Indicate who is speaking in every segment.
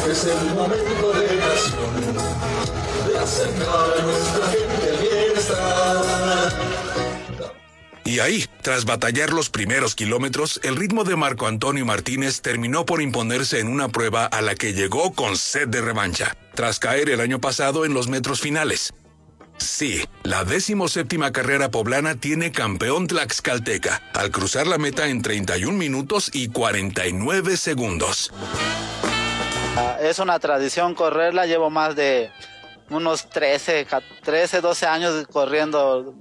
Speaker 1: es el momento de pasión, de acercar a nuestra gente al bienestar.
Speaker 2: Y ahí, tras batallar los primeros kilómetros, el ritmo de Marco Antonio Martínez terminó por imponerse en una prueba a la que llegó con sed de revancha, tras caer el año pasado en los metros finales. Sí, la 17ª carrera poblana tiene campeón tlaxcalteca, al cruzar la meta en 31 minutos y 49 segundos.
Speaker 3: Es una tradición correrla, llevo más de unos 13, 12 años corriendo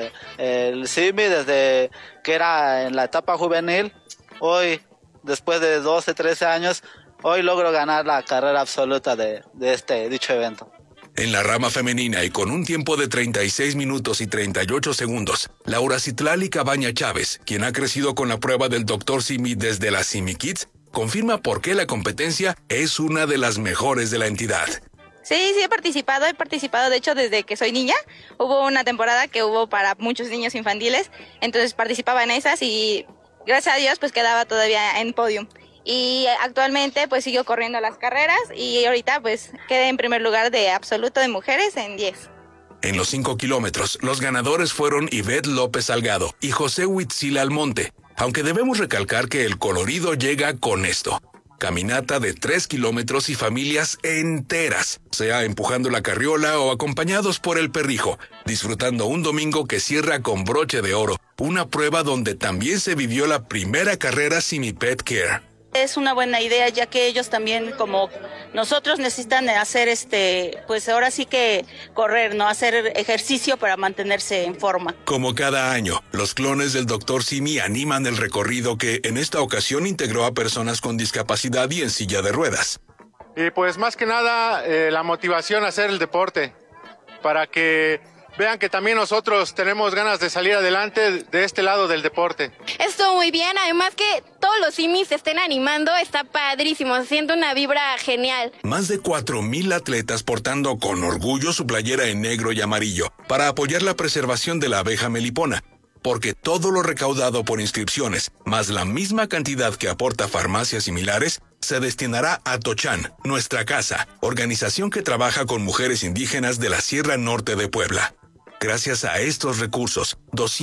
Speaker 3: el Simi desde que era en la etapa juvenil. Hoy, después de 12, 13 años, hoy logro ganar la carrera absoluta de dicho evento.
Speaker 2: En la rama femenina y con un tiempo de 36 minutos y 38 segundos, Laura Citlali Cabaña Chávez, quien ha crecido con la prueba del Dr. Simi desde la Simi Kids, confirma por qué la competencia es una de las mejores de la entidad.
Speaker 4: Sí, he participado de hecho desde que soy niña. Hubo una temporada que hubo para muchos niños infantiles, entonces participaba en esas y gracias a Dios pues quedaba todavía en podium. Y actualmente pues sigo corriendo las carreras y ahorita pues quedé en primer lugar de absoluto de mujeres en 10.
Speaker 2: En los 5 kilómetros, los ganadores fueron Ivette López Salgado y José Huitzil Almonte, aunque debemos recalcar que el colorido llega con esto. Caminata de 3 kilómetros y familias enteras, sea empujando la carriola o acompañados por el perrijo, disfrutando un domingo que cierra con broche de oro, una prueba donde también se vivió la primera carrera Simi Pet Care.
Speaker 5: Es una buena idea, ya que ellos también, como nosotros, necesitan hacer pues ahora sí que correr, ¿no? Hacer ejercicio para mantenerse en forma.
Speaker 2: Como cada año, los clones del Dr. Simi animan el recorrido que en esta ocasión integró a personas con discapacidad y en silla de ruedas.
Speaker 6: Y pues más que nada la motivación a hacer el deporte, para que vean que también nosotros tenemos ganas de salir adelante de este lado del deporte.
Speaker 7: Estuvo muy bien, además que todos los simis se estén animando, está padrísimo, se siente una vibra genial.
Speaker 2: Más de 4,000 atletas portando con orgullo su playera en negro y amarillo para apoyar la preservación de la abeja melipona, porque todo lo recaudado por inscripciones, más la misma cantidad que aporta Farmacias Similares, se destinará a Tochan, Nuestra Casa, organización que trabaja con mujeres indígenas de la Sierra Norte de Puebla. Gracias a estos recursos,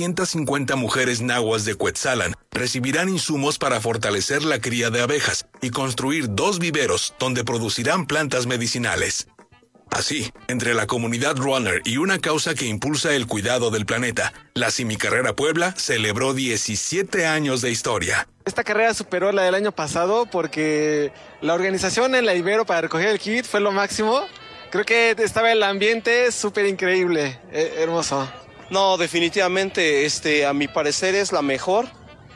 Speaker 2: 250 mujeres nahuas de Cuetzalan recibirán insumos para fortalecer la cría de abejas y construir 2 viveros donde producirán plantas medicinales. Así, entre la comunidad runner y una causa que impulsa el cuidado del planeta, la Simicarrera Puebla celebró 17 años de historia.
Speaker 8: Esta carrera superó la del año pasado porque la organización en la Ibero para recoger el kit fue lo máximo. Creo que estaba el ambiente súper increíble, hermoso.
Speaker 9: No, definitivamente, a mi parecer es la mejor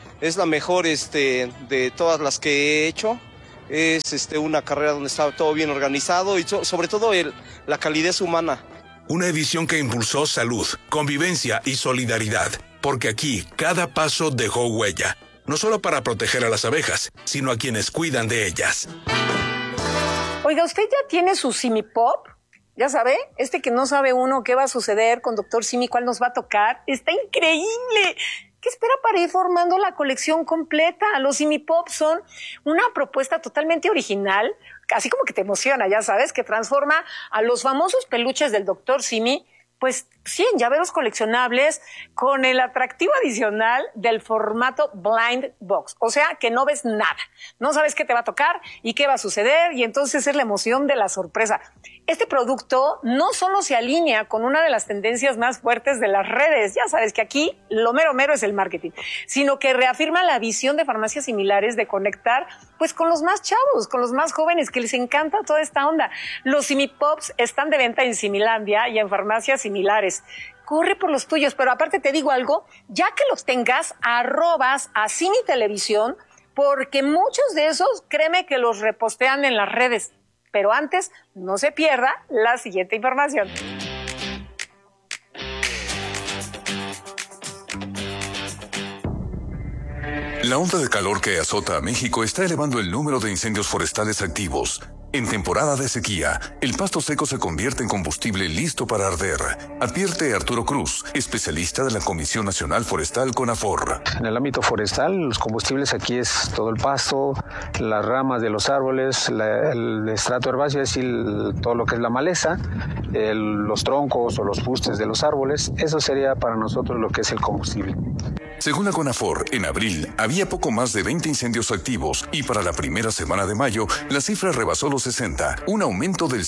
Speaker 9: de todas las que he hecho. Es una carrera donde está todo bien organizado y sobre todo la calidez humana.
Speaker 2: Una edición que impulsó salud, convivencia y solidaridad, porque aquí cada paso dejó huella, no solo para proteger a las abejas, sino a quienes cuidan de ellas.
Speaker 10: Oiga, ¿usted ya tiene su Simi Pop? ¿Ya sabe? Que no sabe uno qué va a suceder con Dr. Simi, cuál nos va a tocar. ¡Está increíble! ¿Qué espera para ir formando la colección completa? Los Simi Pop son una propuesta totalmente original, así como que te emociona, ya sabes, que transforma a los famosos peluches del Dr. Simi, pues sí, en llaveros coleccionables con el atractivo adicional del formato blind box. O sea, que no ves nada. No sabes qué te va a tocar y qué va a suceder y entonces es la emoción de la sorpresa. Este producto no solo se alinea con una de las tendencias más fuertes de las redes, ya sabes que aquí lo mero mero es el marketing, sino que reafirma la visión de Farmacias Similares de conectar pues con los más chavos, con los más jóvenes que les encanta toda esta onda. Los Simi Pops están de venta en Similandia y en Farmacias Similares. Corre por los tuyos, pero aparte te digo algo, ya que los tengas, arrobas a Simi Televisión, porque muchos de esos, créeme que los repostean en las redes. Pero antes, no se pierda la siguiente información.
Speaker 11: La onda de calor que azota a México está elevando el número de incendios forestales activos. En temporada de sequía, el pasto seco se convierte en combustible listo para arder, advierte Arturo Cruz, especialista de la Comisión Nacional Forestal CONAFOR.
Speaker 12: En el ámbito forestal, los combustibles aquí es todo el pasto, las ramas de los árboles, el estrato herbáceo, es decir, todo lo que es la maleza, los troncos o los fustes de los árboles. Eso sería para nosotros lo que es el combustible.
Speaker 11: Según la CONAFOR, en abril había poco más de 20 incendios activos y para la primera semana de mayo la cifra rebasó los 60, un aumento del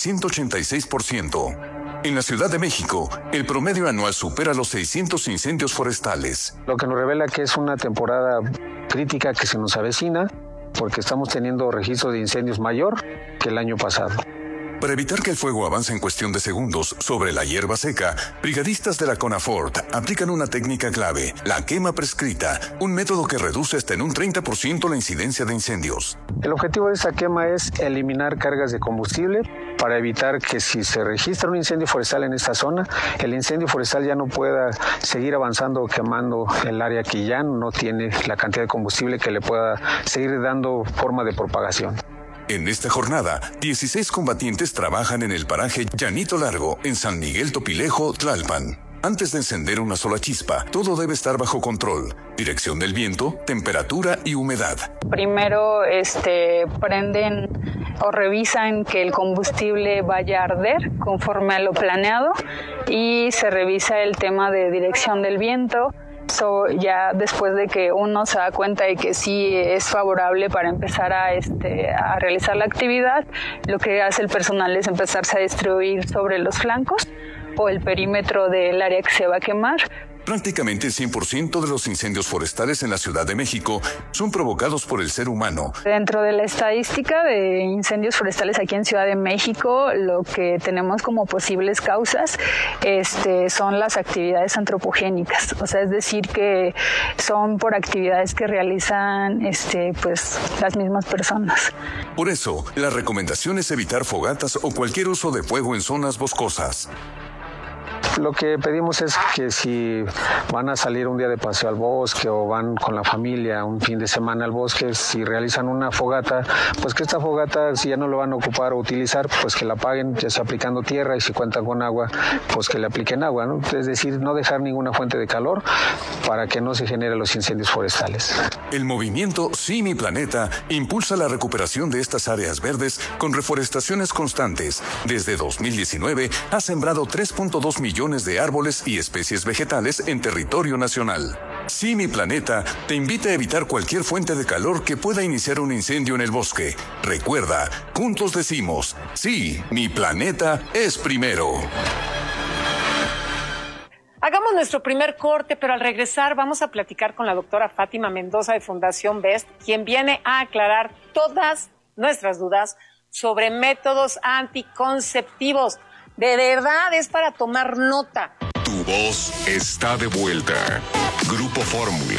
Speaker 11: 186%. En la Ciudad de México, el promedio anual supera los 600 incendios forestales.
Speaker 12: Lo que nos revela que es una temporada crítica que se nos avecina porque estamos teniendo registro de incendios mayor que el año pasado.
Speaker 11: Para evitar que el fuego avance en cuestión de segundos sobre la hierba seca, brigadistas de la CONAFOR aplican una técnica clave, la quema prescrita, un método que reduce hasta en un 30% la incidencia de incendios.
Speaker 12: El objetivo de esta quema es eliminar cargas de combustible para evitar que si se registra un incendio forestal en esta zona, el incendio forestal ya no pueda seguir avanzando o quemando el área que ya no tiene la cantidad de combustible que le pueda seguir dando forma de propagación.
Speaker 11: En esta jornada, 16 combatientes trabajan en el paraje Llanito Largo, en San Miguel Topilejo, Tlalpan. Antes de encender una sola chispa, todo debe estar bajo control. Dirección del viento, temperatura y humedad.
Speaker 13: Primero prenden o revisan que el combustible vaya a arder conforme a lo planeado y se revisa el tema de dirección del viento. Ya después de que uno se da cuenta de que sí es favorable para empezar a realizar la actividad, lo que hace el personal es empezarse a distribuir sobre los flancos o el perímetro del área que se va a quemar.
Speaker 11: Prácticamente el 100% de los incendios forestales en la Ciudad de México son provocados por el ser humano.
Speaker 13: Dentro de la estadística de incendios forestales aquí en Ciudad de México, lo que tenemos como posibles causas son las actividades antropogénicas. O sea, es decir, que son por actividades que realizan las mismas personas.
Speaker 11: Por eso, la recomendación es evitar fogatas o cualquier uso de fuego en zonas boscosas.
Speaker 12: Lo que pedimos es que si van a salir un día de paseo al bosque o van con la familia un fin de semana al bosque, si realizan una fogata, pues que esta fogata, si ya no lo van a ocupar o utilizar, pues que la apaguen, ya sea aplicando tierra, y si cuentan con agua, pues que le apliquen agua, ¿no? Es decir, no dejar ninguna fuente de calor para que no se generen los incendios forestales.
Speaker 11: El movimiento Sí Mi Planeta impulsa la recuperación de estas áreas verdes con reforestaciones constantes. Desde 2019 ha sembrado 3.2 millones de árboles y especies vegetales en territorio nacional. Sí Mi Planeta te invita a evitar cualquier fuente de calor que pueda iniciar un incendio en el bosque. Recuerda, juntos decimos, sí, mi planeta es primero.
Speaker 10: Hagamos nuestro primer corte, pero al regresar vamos a platicar con la doctora Fátima Mendoza de Fundación BEST, quien viene a aclarar todas nuestras dudas sobre métodos anticonceptivos. De verdad, es para tomar nota.
Speaker 14: Tu voz está de vuelta. Grupo Fórmula.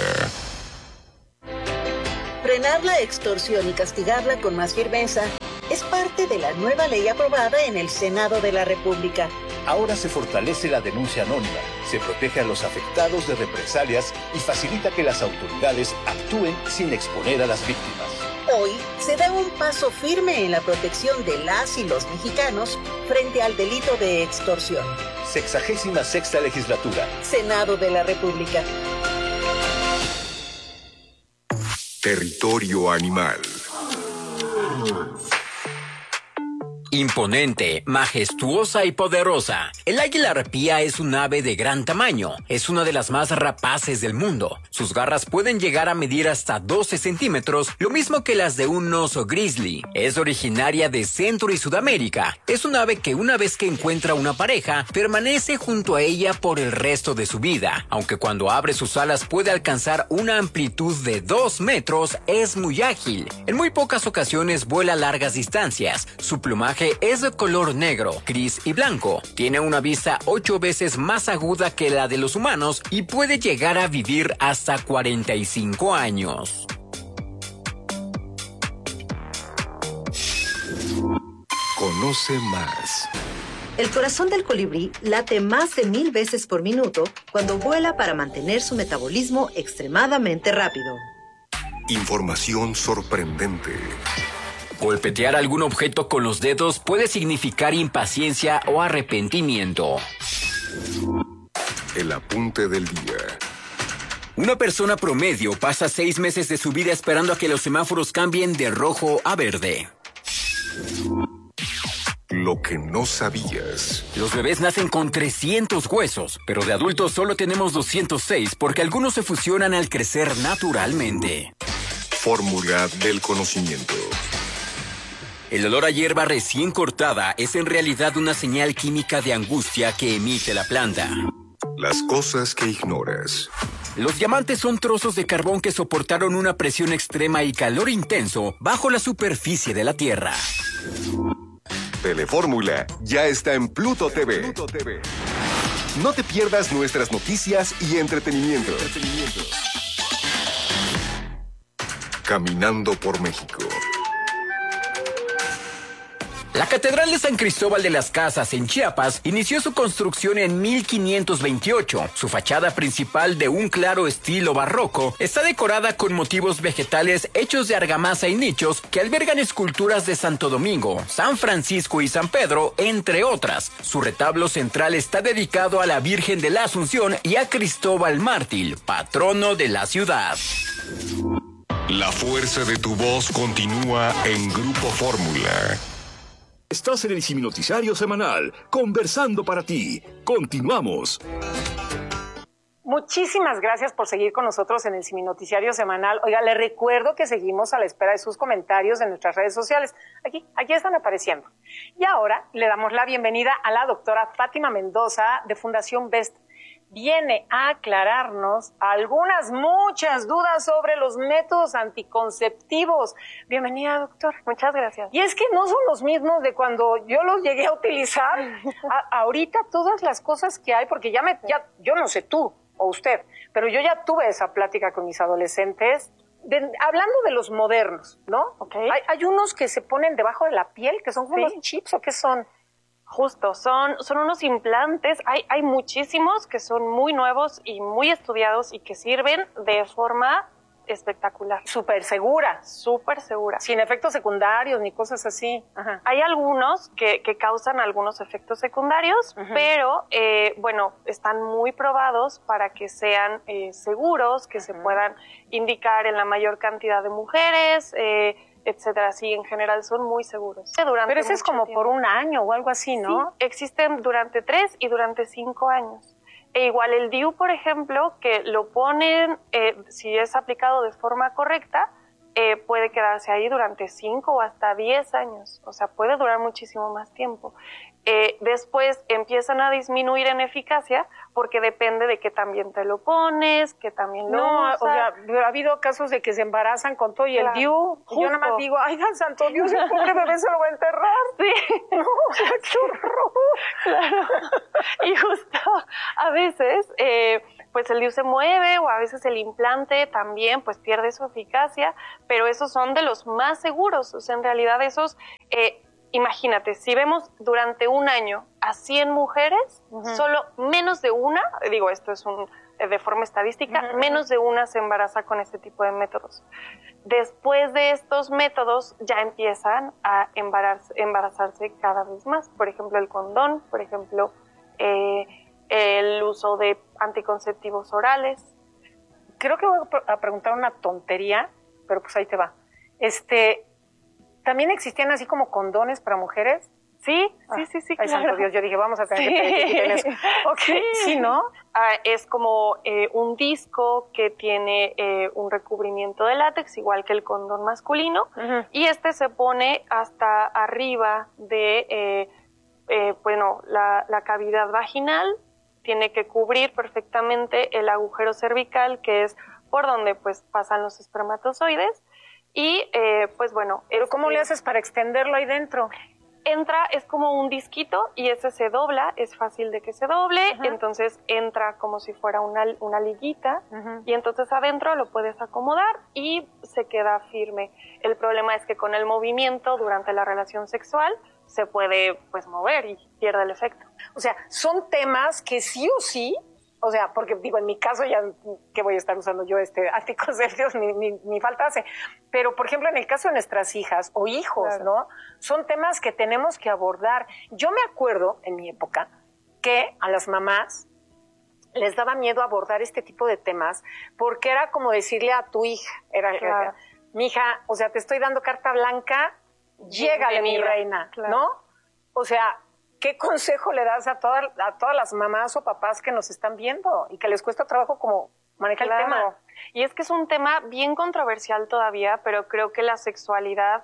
Speaker 15: Frenar la extorsión y castigarla con más firmeza es parte de la nueva ley aprobada en el Senado de la República.
Speaker 16: Ahora se fortalece la denuncia anónima, se protege a los afectados de represalias y facilita que las autoridades actúen sin exponer a las víctimas.
Speaker 15: Hoy se da un paso firme en la protección de las y los mexicanos frente al delito de extorsión.
Speaker 16: 66ª legislatura.
Speaker 15: Senado de la República.
Speaker 14: Territorio animal.
Speaker 17: Imponente, majestuosa y poderosa. El águila arpía es un ave de gran tamaño. Es una de las más rapaces del mundo. Sus garras pueden llegar a medir hasta 12 centímetros, lo mismo que las de un oso grizzly. Es originaria de Centro y Sudamérica. Es un ave que una vez que encuentra una pareja, permanece junto a ella por el resto de su vida. Aunque cuando abre sus alas puede alcanzar una amplitud de 2 metros, es muy ágil. En muy pocas ocasiones vuela a largas distancias. Su plumaje es de color negro, gris y blanco. Tiene una vista 8 veces más aguda que la de los humanos y puede llegar a vivir hasta 45 años.
Speaker 14: Conoce más.
Speaker 15: El corazón del colibrí late más de 1000 veces por minuto cuando vuela para mantener su metabolismo extremadamente rápido.
Speaker 14: Información sorprendente.
Speaker 17: Golpetear algún objeto con los dedos puede significar impaciencia o arrepentimiento.
Speaker 14: El apunte del día.
Speaker 17: Una persona promedio pasa 6 meses de su vida esperando a que los semáforos cambien de rojo a verde.
Speaker 14: Lo que no sabías.
Speaker 17: Los bebés nacen con 300 huesos, pero de adultos solo tenemos 206 porque algunos se fusionan al crecer naturalmente.
Speaker 14: Fórmula del conocimiento.
Speaker 17: El olor a hierba recién cortada es en realidad una señal química de angustia que emite la planta.
Speaker 14: Las cosas que ignoras.
Speaker 17: Los diamantes son trozos de carbón que soportaron una presión extrema y calor intenso bajo la superficie de la Tierra.
Speaker 14: Telefórmula ya está en Pluto TV. No te pierdas nuestras noticias y entretenimiento. Caminando por México.
Speaker 17: La Catedral de San Cristóbal de las Casas en Chiapas inició su construcción en 1528. Su fachada principal, de un claro estilo barroco, está decorada con motivos vegetales hechos de argamasa y nichos que albergan esculturas de Santo Domingo, San Francisco y San Pedro, entre otras. Su retablo central está dedicado a la Virgen de la Asunción y a Cristóbal Mártir, patrono de la ciudad.
Speaker 14: La fuerza de tu voz continúa en Grupo Fórmula.
Speaker 18: Estás en el Siminoticiario Semanal, conversando para ti. Continuamos.
Speaker 10: Muchísimas gracias por seguir con nosotros en el Siminoticiario Semanal. Oiga, le recuerdo que seguimos a la espera de sus comentarios en nuestras redes sociales. Aquí están apareciendo. Y ahora le damos la bienvenida a la doctora Fátima Mendoza de Fundación Best. Viene a aclararnos muchas dudas sobre los métodos anticonceptivos. Bienvenida, doctor.
Speaker 19: Muchas gracias.
Speaker 10: Y es que no son los mismos de cuando yo los llegué a utilizar. Ahorita todas las cosas que hay, porque yo no sé tú o usted, pero yo ya tuve esa plática con mis adolescentes, hablando de los modernos, ¿no?
Speaker 19: Okay.
Speaker 10: Hay unos que se ponen debajo de la piel, que son como unos chips, ¿o qué son?
Speaker 19: Justo, son unos implantes, hay muchísimos que son muy nuevos y muy estudiados y que sirven de forma espectacular.
Speaker 10: Súper segura.
Speaker 19: Súper segura.
Speaker 10: Sin efectos secundarios ni cosas así.
Speaker 19: Ajá. Hay algunos que causan algunos efectos secundarios, pero bueno, están muy probados para que sean seguros, que se puedan indicar en la mayor cantidad de mujeres, etcétera. Sí, en general son muy seguros.
Speaker 10: Pero ese es como por un año o algo así, ¿no?
Speaker 19: Sí, existen durante 3 y durante 5 años. E igual el DIU, por ejemplo, que lo ponen, si es aplicado de forma correcta, puede quedarse ahí durante 5 o hasta 10 años. O sea, puede durar muchísimo más tiempo. Después empiezan a disminuir en eficacia porque depende de que también te lo pones, que también lo usas.
Speaker 10: O sea, ha habido casos de que se embarazan con todo y el DIU. Y yo nada más digo, ay, dan santo Dios, el pobre bebé se lo va a enterrar.
Speaker 19: Sí.
Speaker 10: No, qué horror.
Speaker 19: Claro. Y justo a veces, pues el DIU se mueve o a veces el implante también pues pierde su eficacia, pero esos son de los más seguros. O sea, en realidad esos... imagínate, si vemos durante un año a 100 mujeres, solo menos de una, digo, esto es de forma estadística, menos de una se embaraza con este tipo de métodos. Después de estos métodos ya empiezan a embarazarse cada vez más. Por ejemplo, el condón, por ejemplo, el uso de anticonceptivos orales.
Speaker 10: Creo que voy a preguntar una tontería, pero pues ahí te va. ¿También existían así como condones para mujeres?
Speaker 19: Sí,
Speaker 10: Ay,
Speaker 19: claro.
Speaker 10: santo Dios, yo dije, vamos a tener que pedir que quiten eso. Okay. Sí, ¿no?
Speaker 19: Es como un disco que tiene un recubrimiento de látex, igual que el condón masculino, y se pone hasta arriba de, la cavidad vaginal, tiene que cubrir perfectamente el agujero cervical, que es por donde pues pasan los espermatozoides. Y, pues bueno...
Speaker 10: ¿Pero cómo le haces para extenderlo ahí dentro?
Speaker 19: Es como un disquito y ese se dobla, es fácil de que se doble, entonces entra como si fuera una liguita y entonces adentro lo puedes acomodar y se queda firme. El problema es que con el movimiento durante la relación sexual se puede pues mover y pierde el efecto.
Speaker 10: O sea, son temas que sí o sí... O sea, porque digo, en mi caso ya, ¿qué voy a estar usando yo anticonceptivos? Ni falta hace. Pero, por ejemplo, en el caso de nuestras hijas o hijos, claro, ¿no? Son temas que tenemos que abordar. Yo me acuerdo, en mi época, que a las mamás les daba miedo abordar este tipo de temas porque era como decirle a tu hija, claro, mi hija, o sea, te estoy dando carta blanca, llégale, mi reina, claro, ¿no? O sea, ¿qué consejo le das a todas las mamás o papás que nos están viendo y que les cuesta trabajo como manejar el tema?
Speaker 19: Y es que es un tema bien controversial todavía, pero creo que la sexualidad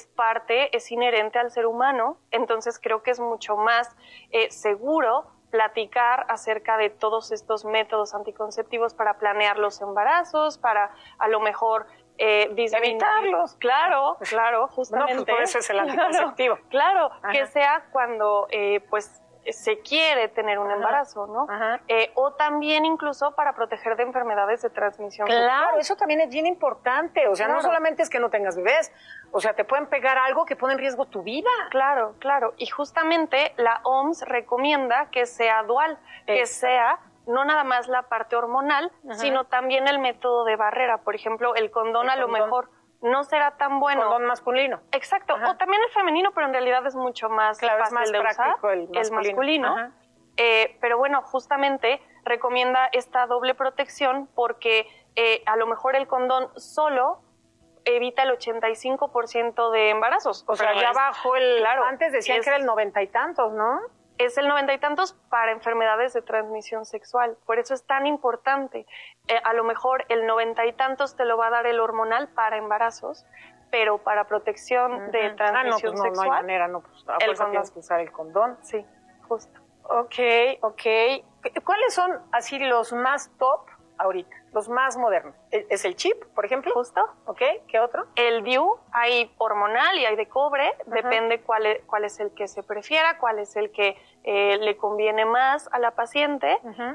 Speaker 19: es inherente al ser humano, entonces creo que es mucho más seguro platicar acerca de todos estos métodos anticonceptivos para planear los embarazos, para a lo mejor
Speaker 10: evitarlos.
Speaker 19: Claro, justamente.
Speaker 10: No, pues por eso es el anticonceptivo.
Speaker 19: Claro, que sea cuando pues se quiere tener un embarazo, ¿no? O también incluso para proteger de enfermedades de transmisión
Speaker 10: sexual.
Speaker 19: Claro,
Speaker 10: eso también es bien importante. O sea, no solamente es que no tengas bebés, o sea, te pueden pegar algo que pone en riesgo tu vida.
Speaker 19: Claro. Y justamente la OMS recomienda que sea dual, que sea no nada más la parte hormonal, sino también el método de barrera. Por ejemplo, el condón a lo mejor no será tan bueno.
Speaker 10: Condón masculino.
Speaker 19: Exacto. O también el femenino, pero en realidad es mucho más fácil
Speaker 10: es más
Speaker 19: de
Speaker 10: práctico
Speaker 19: usar.
Speaker 10: El masculino.
Speaker 19: Pero bueno, justamente recomienda esta doble protección porque a lo mejor el condón solo evita el 85% de embarazos.
Speaker 10: O sea, ya bajó antes decían que era el 90 y tantos, ¿no?
Speaker 19: Es el 90 y tantos para enfermedades de transmisión sexual. Por eso es tan importante. A lo mejor el 90 y tantos te lo va a dar el hormonal para embarazos, pero para protección de transmisión sexual.
Speaker 10: No hay manera, pues a fuerza tienes que usar el condón.
Speaker 19: Sí, justo.
Speaker 10: Ok. ¿Cuáles son así los más top ahorita? Los más modernos. ¿Es el chip, por ejemplo?
Speaker 19: Justo.
Speaker 10: Ok, ¿qué otro?
Speaker 19: El DIU, hay hormonal y hay de cobre, depende cuál es el que se prefiera, cuál es el que le conviene más a la paciente,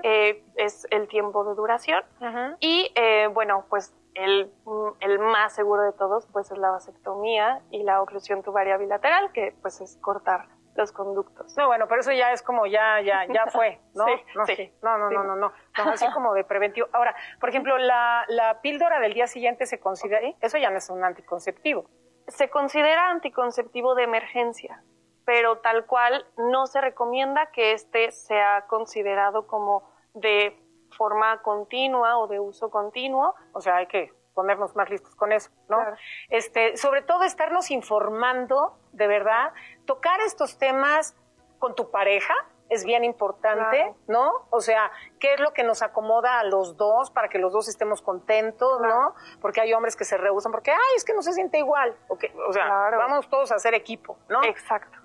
Speaker 19: es el tiempo de duración. Y bueno, pues el más seguro de todos pues es la vasectomía y la oclusión tubaria bilateral, que pues es cortar los conductos.
Speaker 10: No, bueno, pero eso ya es como ya fue, ¿no?
Speaker 19: Sí.
Speaker 10: No, así como de preventivo. Ahora, por ejemplo, la píldora del día siguiente se considera, eso ya no es un anticonceptivo.
Speaker 19: Se considera anticonceptivo de emergencia, pero tal cual no se recomienda que sea considerado como de forma continua o de uso continuo.
Speaker 10: O sea, hay que ponernos más listos con eso, ¿no?
Speaker 19: Claro.
Speaker 10: Sobre todo estarnos informando, de verdad, tocar estos temas con tu pareja es bien importante, ¿no? O sea, ¿qué es lo que nos acomoda a los dos para que los dos estemos contentos, ¿no? Porque hay hombres que se rehúsan porque, es que no se siente igual. O sea, vamos todos a hacer equipo, ¿no?
Speaker 19: Exacto.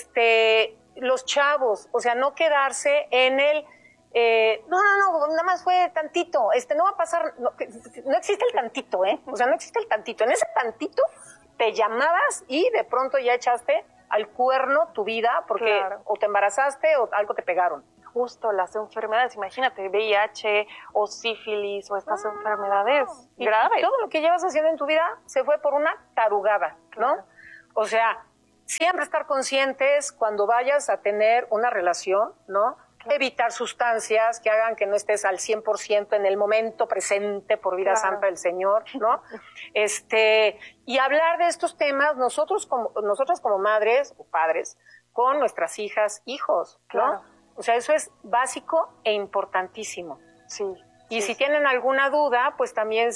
Speaker 10: Los chavos, o sea, no quedarse en el no, nada más fue tantito, no va a pasar, no existe el tantito, o sea, no existe el tantito, en ese tantito te llamabas y de pronto ya echaste al cuerno tu vida porque o te embarazaste o algo te pegaron.
Speaker 19: Justo, las enfermedades, imagínate, VIH o sífilis o estas enfermedades graves.
Speaker 10: Y todo lo que llevas haciendo en tu vida se fue por una tarugada, ¿no? O sea, siempre estar conscientes cuando vayas a tener una relación, ¿no? Evitar sustancias que hagan que no estés al 100% en el momento presente por vida santa del Señor, ¿no? Y hablar de estos temas nosotras como madres o padres con nuestras hijas, hijos, ¿no? O sea, eso es básico e importantísimo.
Speaker 19: Sí.
Speaker 10: Y si tienen alguna duda, pues también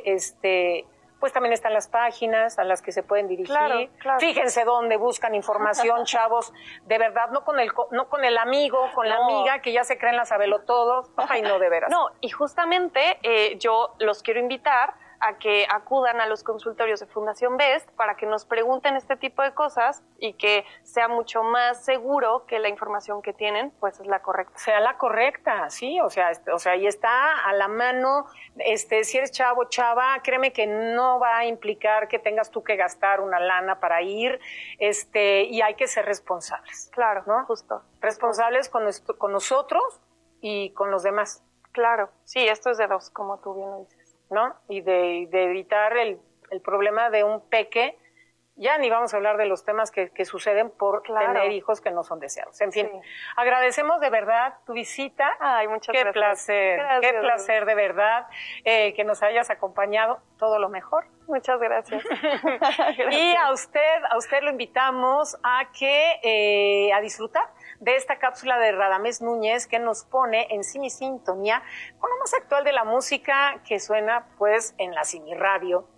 Speaker 10: pues también están las páginas a las que se pueden dirigir.
Speaker 19: Claro.
Speaker 10: Fíjense dónde buscan información, chavos. De verdad, no con el amigo, con la amiga que ya se creen las sabelotodos. Ay, no, de veras.
Speaker 19: No, y justamente yo los quiero invitar a que acudan a los consultorios de Fundación Best para que nos pregunten este tipo de cosas y que sea mucho más seguro que la información que tienen pues es la correcta.
Speaker 10: Sea la correcta, sí, o sea, y está a la mano, si eres chavo, chava, créeme que no va a implicar que tengas tú que gastar una lana para ir, y hay que ser responsables.
Speaker 19: Claro,
Speaker 10: ¿no?
Speaker 19: Justo.
Speaker 10: Responsables con nosotros y con los demás.
Speaker 19: Claro, sí, esto es de dos, como tú bien lo dices.
Speaker 10: ¿No? Y de evitar el problema de un peque Ya ni vamos a hablar de los temas que suceden por tener hijos que no son deseados. En fin, agradecemos de verdad tu visita.
Speaker 19: Ay, muchas
Speaker 10: qué
Speaker 19: gracias.
Speaker 10: Placer,
Speaker 19: gracias.
Speaker 10: qué placer de verdad que nos hayas acompañado. Todo lo mejor.
Speaker 19: Muchas gracias.
Speaker 10: Y a usted lo invitamos a que a disfrutar de esta cápsula de Radamés Núñez que nos pone en Simi Sintonía con lo más actual de la música que suena pues en la Simi Radio.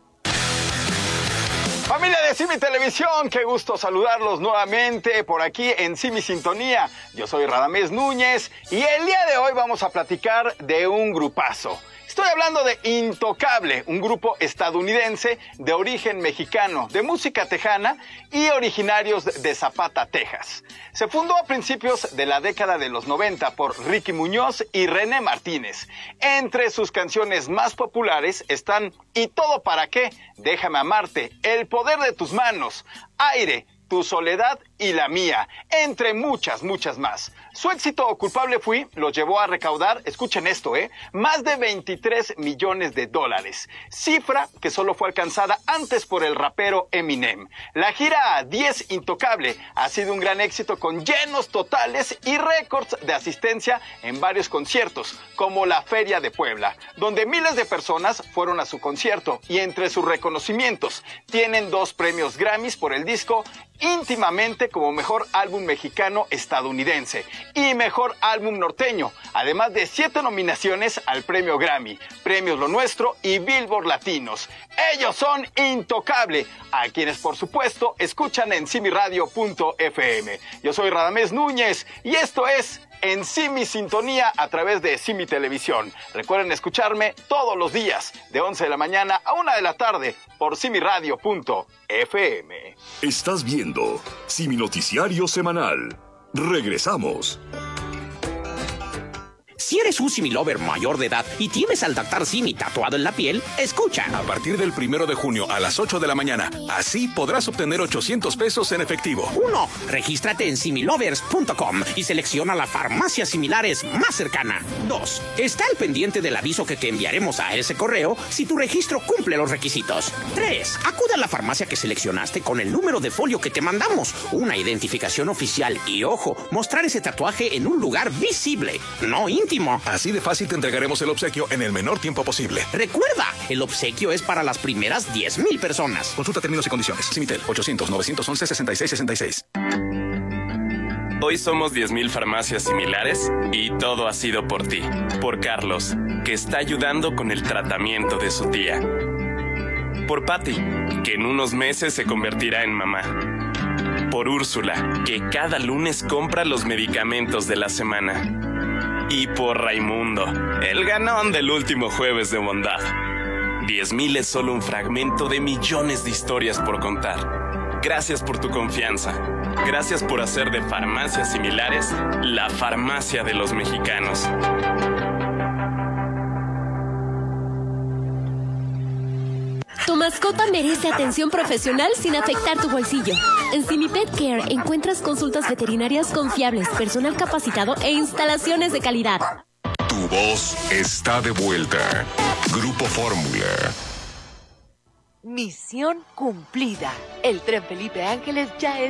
Speaker 20: Familia de Simi Televisión, qué gusto saludarlos nuevamente por aquí en Simi Sintonía. Yo soy Radamés Núñez y el día de hoy vamos a platicar de un grupazo. Estoy hablando de Intocable, un grupo estadounidense de origen mexicano, de música tejana y originarios de Zapata, Texas. Se fundó a principios de la década de los 90 por Ricky Muñoz y René Martínez. Entre sus canciones más populares están ¿Y todo para qué? Déjame amarte, El poder de tus manos, Aire, Tu soledad y la mía, entre muchas, muchas más. Su éxito Culpable Fui los llevó a recaudar, escuchen esto, más de $23 millones, cifra que solo fue alcanzada antes por el rapero Eminem. La gira 10 Intocable ha sido un gran éxito con llenos totales y récords de asistencia en varios conciertos, como la Feria de Puebla, donde miles de personas fueron a su concierto y entre sus reconocimientos tienen 2 premios Grammys por el disco Íntimamente como mejor álbum mexicano estadounidense y mejor álbum norteño, además de 7 nominaciones al premio Grammy, premios Lo Nuestro y Billboard Latinos. Ellos son Intocable, a quienes por supuesto escuchan en simiradio.fm. Yo soy Radamés Núñez y esto es en Simi Sintonía a través de Simi Televisión. Recuerden escucharme todos los días de 11 de la mañana a 1 de la tarde por simiradio.fm.
Speaker 18: Estás viendo Simi Noticiario Semanal. Regresamos.
Speaker 21: Si eres un Simi Lover mayor de edad y tienes al Dactar Simi tatuado en la piel, escucha.
Speaker 2: A partir del 1 de junio a las 8 de la mañana, así podrás obtener $800 en efectivo.
Speaker 21: 1. Regístrate en similovers.com y selecciona la farmacia similares más cercana. 2. Está al pendiente del aviso que te enviaremos a ese correo si tu registro cumple los requisitos. 3. Acude a la farmacia que seleccionaste con el número de folio que te mandamos, una identificación oficial y, ojo, mostrar ese tatuaje en un lugar visible, no íntimo.
Speaker 2: Así de fácil te entregaremos el obsequio en el menor tiempo posible.
Speaker 21: Recuerda, el obsequio es para las primeras 10,000 personas.
Speaker 2: Consulta términos y condiciones. Simitel 800-911-6666.
Speaker 22: Hoy somos 10,000 farmacias similares y todo ha sido por ti. Por Carlos, que está ayudando con el tratamiento de su tía. Por Patty, que en unos meses se convertirá en mamá. Por Úrsula, que cada lunes compra los medicamentos de la semana. Y por Raimundo, el ganón del último jueves de bondad. 10,000 es solo un fragmento de millones de historias por contar. Gracias por tu confianza. Gracias por hacer de farmacias similares la farmacia de los mexicanos.
Speaker 23: Tu mascota merece atención profesional sin afectar tu bolsillo. En Simi Pet Care encuentras consultas veterinarias confiables, personal capacitado e instalaciones de calidad.
Speaker 11: Tu voz está de vuelta. Grupo Fórmula.
Speaker 24: Misión cumplida. El tren Felipe Ángeles ya es